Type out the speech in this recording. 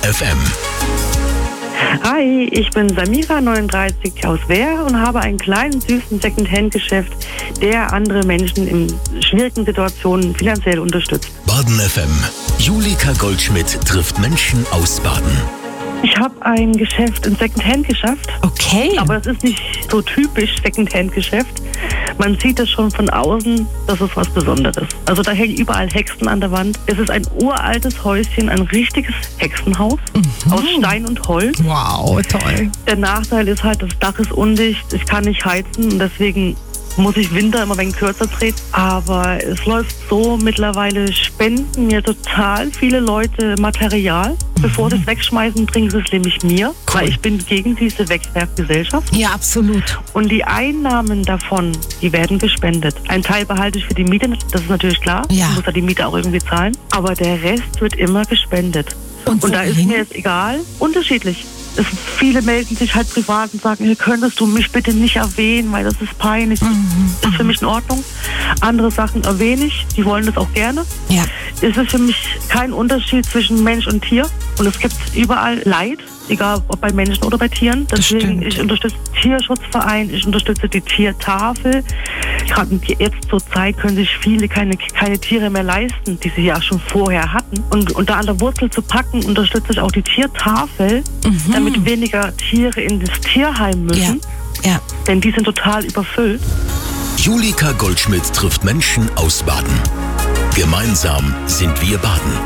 FM. Hi, ich bin Samira, 39, aus Wehr und habe einen kleinen, süßen Second-Hand-Geschäft, der andere Menschen in schwierigen Situationen finanziell unterstützt. Baden FM. Julika Goldschmidt trifft Menschen aus Baden. Ich habe ein Geschäft, ein Second-Hand-Geschäft. Okay. Aber das ist nicht so typisch Second-Hand-Geschäft. Man sieht es schon von außen, das ist was Besonderes. Also da hängen überall Hexen an der Wand. Es ist ein uraltes Häuschen, ein richtiges Hexenhaus aus Stein und Holz. Wow, toll. Der Nachteil ist halt, das Dach ist undicht, ich kann nicht heizen und deswegen muss ich Winter immer ein wenig kürzer drehen. Aber es läuft so, mittlerweile spenden mir total viele Leute Material. Bevor sie es wegschmeißen, bringen sie es nämlich mir, weil ich bin gegen diese Wegwerfgesellschaft. Ja, absolut. Und die Einnahmen davon, die werden gespendet. Ein Teil behalte ich für die Miete, das ist natürlich klar. Ja. Ich muss ja die Miete auch irgendwie zahlen. Aber der Rest wird immer gespendet. Und da ist mir jetzt egal, unterschiedlich. Viele melden sich halt privat und sagen, könntest du mich bitte nicht erwähnen, weil das ist peinlich. Das ist für mich in Ordnung. Andere Sachen erwähne ich, die wollen das auch gerne. Ja. Es ist für mich kein Unterschied zwischen Mensch und Tier. Und es gibt überall Leid, egal ob bei Menschen oder bei Tieren. Deswegen, ich unterstütze den Tierschutzverein, ich unterstütze die Tiertafel. Gerade jetzt zur Zeit können sich viele keine Tiere mehr leisten, die sie ja schon vorher hatten. Und unter an der Wurzel zu packen, unterstütze ich auch die Tiertafel, damit weniger Tiere in das Tierheim müssen. Ja. Denn die sind total überfüllt. Julika Goldschmidt trifft Menschen aus Baden. Gemeinsam sind wir Baden.